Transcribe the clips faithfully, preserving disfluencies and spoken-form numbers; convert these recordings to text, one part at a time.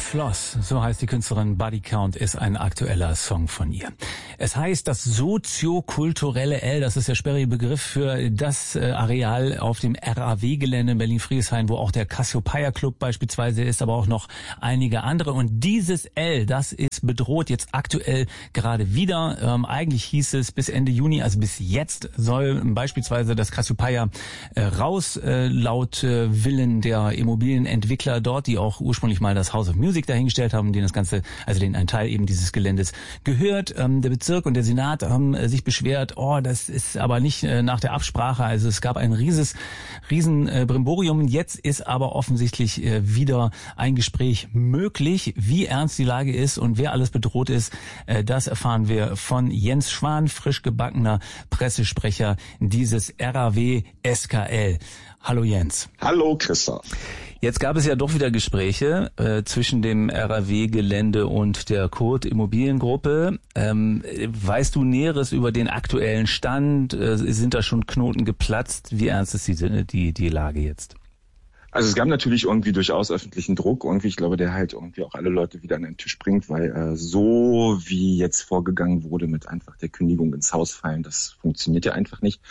Floss, so heißt die Künstlerin. Body Count ist ein aktueller Song von ihr. Es heißt das soziokulturelle L, das ist der sperrige Begriff für das äh, Areal auf dem R A W-Gelände in Berlin-Friedrichshain, wo auch der Cassiopeia Club beispielsweise ist, aber auch noch einige andere. Und dieses L, das ist bedroht jetzt aktuell gerade wieder. Ähm, eigentlich hieß es bis Ende Juni, also bis jetzt soll beispielsweise das Cassiopeia äh, raus, äh, laut äh, Willen der Immobilienentwickler dort, die auch ursprünglich mal das House of Music dahingestellt haben, denen das Ganze, also denen ein Teil eben dieses Geländes gehört. Ähm, der Bezirk und der Senat haben äh, sich beschwert, oh, das ist aber nicht äh, nach der Absprache. Also es gab ein rieses, riesen äh, Brimborium. Jetzt ist aber offensichtlich äh, wieder ein Gespräch möglich. Wie ernst die Lage ist und wer alles bedroht ist, äh, das erfahren wir von Jens Schwan, frisch gebackener Pressesprecher dieses R A W S K L. Hallo Jens. Hallo Christoph. Jetzt gab es ja doch wieder Gespräche äh, zwischen dem R A W-Gelände und der Kurt Immobiliengruppe. Ähm, weißt du Näheres über den aktuellen Stand? Äh, sind da schon Knoten geplatzt? Wie ernst ist die, die, die Lage jetzt? Also es gab natürlich irgendwie durchaus öffentlichen Druck, irgendwie, ich glaube, der halt irgendwie auch alle Leute wieder an den Tisch bringt, weil äh, so wie jetzt vorgegangen wurde mit einfach der Kündigung ins Haus fallen, das funktioniert ja einfach nicht.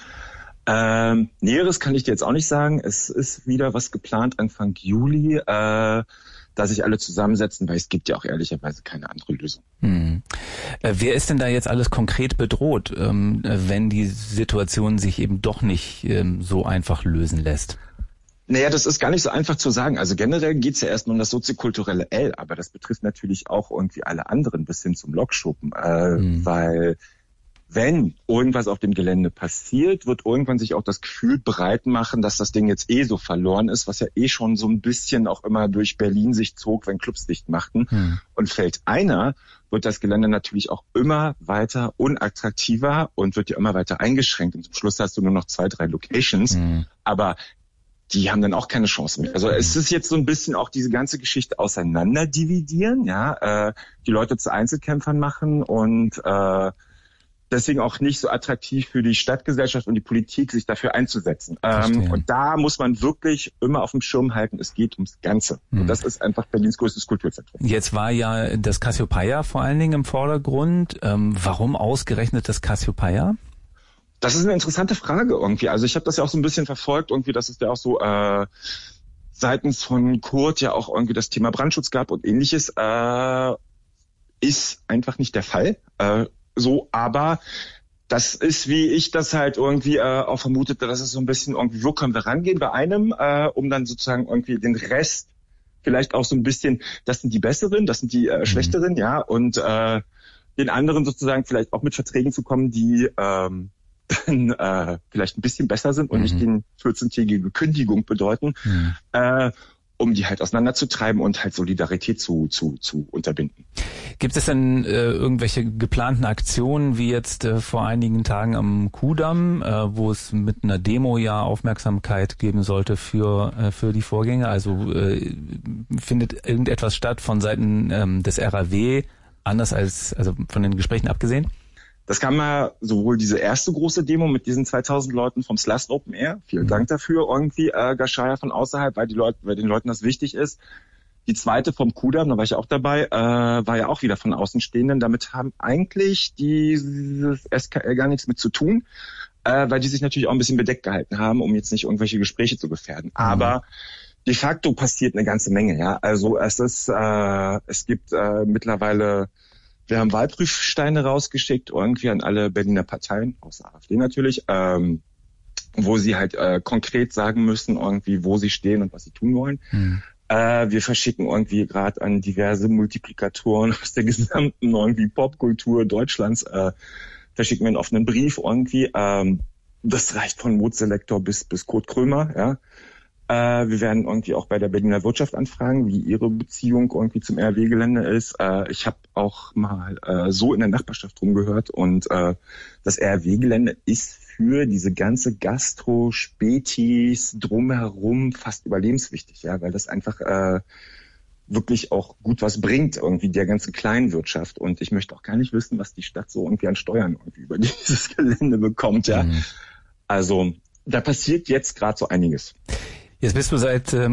Ähm, Näheres kann ich dir jetzt auch nicht sagen. Es ist wieder was geplant Anfang Juli, äh, da sich alle zusammensetzen, weil es gibt ja auch ehrlicherweise keine andere Lösung. Hm. Äh, wer ist denn da jetzt alles konkret bedroht, ähm, wenn die Situation sich eben doch nicht ähm, so einfach lösen lässt? Naja, das ist gar nicht so einfach zu sagen. Also generell geht's ja erstmal um das soziokulturelle L, aber das betrifft natürlich auch irgendwie alle anderen bis hin zum Lokschuppen, äh, hm. weil wenn irgendwas auf dem Gelände passiert, wird irgendwann sich auch das Gefühl breit machen, dass das Ding jetzt eh so verloren ist, was ja eh schon so ein bisschen auch immer durch Berlin sich zog, wenn Clubs dicht machten. Hm. Und fällt einer, wird das Gelände natürlich auch immer weiter unattraktiver und wird ja immer weiter eingeschränkt. Und zum Schluss hast du nur noch zwei, drei Locations. Hm. Aber die haben dann auch keine Chance mehr. Also es ist jetzt so ein bisschen auch diese ganze Geschichte auseinander dividieren, ja, äh, die Leute zu Einzelkämpfern machen und äh, deswegen auch nicht so attraktiv für die Stadtgesellschaft und die Politik, sich dafür einzusetzen. Ähm, und da muss man wirklich immer auf dem Schirm halten, es geht ums Ganze. Hm. Und das ist einfach Berlins größtes Kulturzentrum. Jetzt war ja das Cassiopeia vor allen Dingen im Vordergrund. Ähm, warum ausgerechnet das Cassiopeia? Das ist eine interessante Frage irgendwie. Also ich habe das ja auch so ein bisschen verfolgt, irgendwie, dass es ja auch so äh, seitens von Kurt ja auch irgendwie das Thema Brandschutz gab und ähnliches. Äh, ist einfach nicht der Fall. Äh, So, aber das ist, wie ich das halt irgendwie äh, auch vermutete, dass es so ein bisschen irgendwie, wo können wir rangehen bei einem, äh, um dann sozusagen irgendwie den Rest vielleicht auch so ein bisschen, das sind die Besseren, das sind die äh, Schlechteren, mhm. ja, und äh, den anderen sozusagen vielleicht auch mit Verträgen zu kommen, die ähm, dann äh, vielleicht ein bisschen besser sind und mhm. nicht den vierzehntägige Kündigung bedeuten. Mhm. Äh, um die halt auseinanderzutreiben und halt Solidarität zu zu zu unterbinden. Gibt es denn äh, irgendwelche geplanten Aktionen, wie jetzt äh, vor einigen Tagen am Kudamm, äh, wo es mit einer Demo ja Aufmerksamkeit geben sollte für äh, für die Vorgänge? Also äh, findet irgendetwas statt von Seiten ähm, des R A W, anders als, also von den Gesprächen abgesehen? Das kam mal sowohl diese erste große Demo mit diesen zweitausend Leuten vom Slust Open Air. Vielen mhm. Dank dafür irgendwie, äh, Gaschaya von außerhalb, weil die Leute, weil den Leuten das wichtig ist. Die zweite vom Kudamm, da war ich auch dabei, äh, war ja auch wieder von Außenstehenden. Damit haben eigentlich dieses S K L gar nichts mit zu tun, äh, weil die sich natürlich auch ein bisschen bedeckt gehalten haben, um jetzt nicht irgendwelche Gespräche zu gefährden. Mhm. Aber de facto passiert eine ganze Menge, ja. Also es ist, äh, es gibt äh, mittlerweile Wir haben Wahlprüfsteine rausgeschickt, irgendwie an alle Berliner Parteien, außer AfD natürlich, ähm, wo sie halt äh, konkret sagen müssen, irgendwie, wo sie stehen und was sie tun wollen. Hm. Äh, wir verschicken irgendwie gerade an diverse Multiplikatoren aus der gesamten irgendwie Popkultur Deutschlands, äh, verschicken wir einen offenen Brief irgendwie. Ähm, das reicht von Moodselektor bis bis Kurt Krömer, ja. Äh, wir werden irgendwie auch bei der Berliner Wirtschaft anfragen, wie ihre Beziehung irgendwie zum R A W-Gelände ist. Äh, ich habe auch mal äh, so in der Nachbarschaft rumgehört und äh, das R A W-Gelände ist für diese ganze Gastro, Spätis drumherum fast überlebenswichtig, ja, weil das einfach äh, wirklich auch gut was bringt, irgendwie der ganzen Kleinwirtschaft. Und ich möchte auch gar nicht wissen, was die Stadt so irgendwie an Steuern irgendwie über dieses Gelände bekommt, ja. Mhm. Also da passiert jetzt gerade so einiges. Jetzt bist du seit ähm,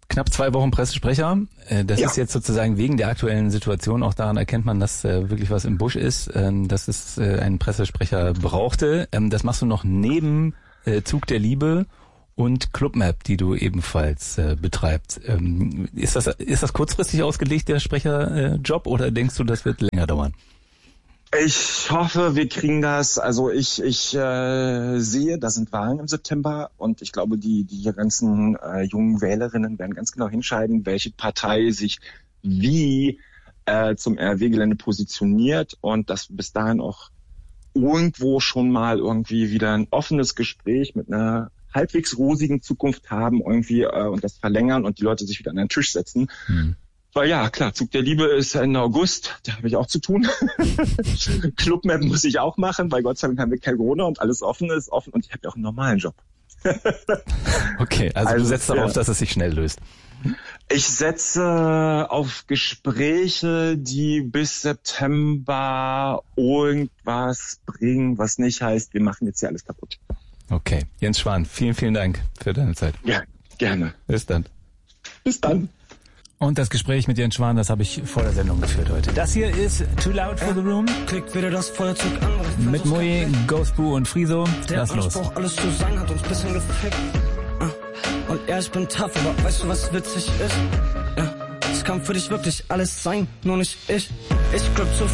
Knapp zwei Wochen Pressesprecher. Das ja. ist jetzt sozusagen wegen der aktuellen Situation. Auch daran erkennt man, dass wirklich was im Busch ist, dass es einen Pressesprecher brauchte. Das machst du noch neben Zug der Liebe und Clubmap, die du ebenfalls äh, betreibst. Ähm, ist das ist das kurzfristig ausgelegt, der Sprecherjob, äh, oder denkst du, das wird länger dauern? Ich hoffe, wir kriegen das. Also ich ich äh, sehe, da sind Wahlen im September und ich glaube, die die ganzen äh, jungen Wählerinnen werden ganz genau hinscheiden, welche Partei sich wie äh, zum R W Gelände positioniert und dass bis dahin auch irgendwo schon mal irgendwie wieder ein offenes Gespräch mit einer halbwegs rosigen Zukunft haben irgendwie äh, und das verlängern und die Leute sich wieder an den Tisch setzen. Hm. Weil ja, klar, Zug der Liebe ist Ende August, da habe ich auch zu tun. Clubmap muss ich auch machen, weil Gott sei Dank haben wir kein Corona und alles offen ist offen und ich habe ja auch einen normalen Job. Okay, also, also du setzt darauf, ja. dass es sich schnell löst. Ich setze auf Gespräche, die bis September irgendwas bringen, was nicht heißt, wir machen jetzt hier alles kaputt. Okay, Jens Schwan, vielen, vielen Dank für deine Zeit. Ja, gerne. Bis dann. Bis dann. Und das Gespräch mit Jens Schwan, das habe ich vor der Sendung geführt heute. Das hier ist Too Loud for the Room. Klickt wieder das Feuerzeug an. Mit Mui, Ghostboo und Friso. Lass los. Der Anspruch, alles zu sein, hat uns bisschen gefickt. Und ja, ich bin tough, aber weißt du, was witzig ist? Ja, es kann für dich wirklich alles sein, nur nicht ich. Ich grip zu